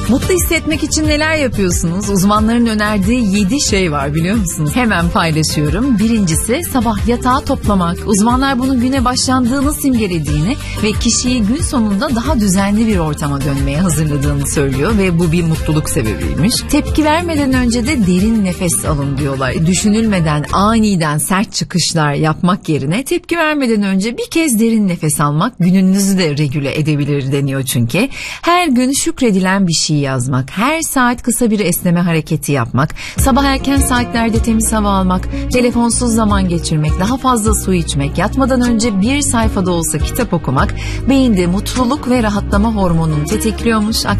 Mutlu hissetmek için neler yapıyorsunuz? Uzmanların önerdiği 7 şey var biliyor musunuz? Hemen paylaşıyorum. Birincisi sabah yatağı toplamak. Uzmanlar bunun güne başlandığını simgelediğini ve kişiyi gün sonunda daha düzenli bir ortama dönmeye hazırladığını söylüyor ve bu bir mutluluk sebebiymiş. Tepki vermeden önce de derin nefes alın diyorlar. Düşünülmeden aniden sert çıkışlar yapmak yerine tepki vermeden önce bir kez derin nefes almak gününüzü de regüle edebilir deniyor çünkü. Her gün şükredilen bir şey yazmak, her saat kısa bir esneme hareketi yapmak, sabah erken saatlerde temiz hava almak, telefonsuz zaman geçirmek, daha fazla su içmek, yatmadan önce bir sayfada olsa kitap okumak, beyinde mutluluk ve rahatlama hormonunu tetikliyormuş.